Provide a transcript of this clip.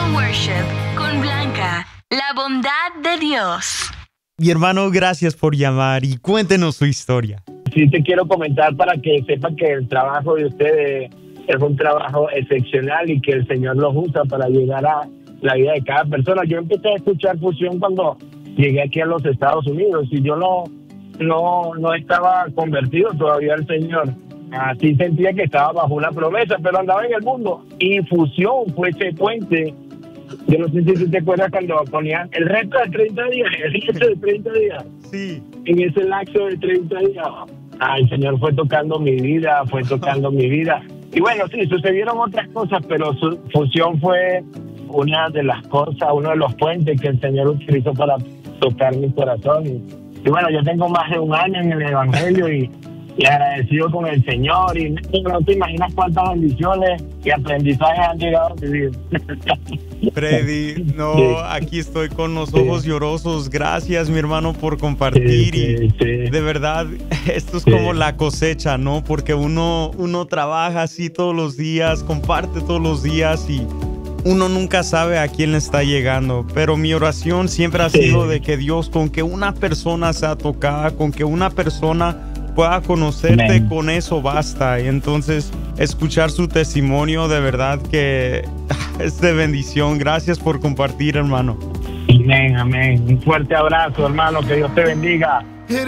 Worship con Blanca, la bondad de Dios. Mi hermano, gracias por llamar y cuéntenos su historia. Sí, te quiero comentar para que sepan que el trabajo de ustedes es un trabajo excepcional y que el Señor los usa para llegar a la vida de cada persona. Yo empecé a escuchar Fusión cuando llegué aquí a los Estados Unidos y yo no estaba convertido todavía al Señor. Así sentía que estaba bajo una promesa, pero andaba en el mundo. Y Fusión fue ese puente. Yo no sé si te acuerdas cuando ponían el reto de 30 días, el reto de 30 días. Sí. En ese lapso de 30 días, el Señor fue tocando mi vida, Y bueno, sí, sucedieron otras cosas, pero su Fusión fue una de las cosas, uno de los puentes que el Señor utilizó para tocar mi corazón. Y bueno, yo tengo más de un año en el Evangelio y agradecido con el Señor. Y no te imaginas cuántas bendiciones y aprendizajes han llegado a vivir. Freddy, no, aquí estoy con los ojos llorosos. Gracias, mi hermano, por compartir. Y de verdad, esto es como la cosecha, ¿no? Porque uno trabaja así todos los días, comparte todos los días y uno nunca sabe a quién le está llegando. Pero mi oración siempre ha sido de que Dios, con que una persona sea tocada, con que una persona pueda conocerte, con eso basta. Y entonces escuchar su testimonio de verdad que es de bendición. Gracias por compartir, hermano. Amén, amén. Un fuerte abrazo, hermano. Que Dios te bendiga.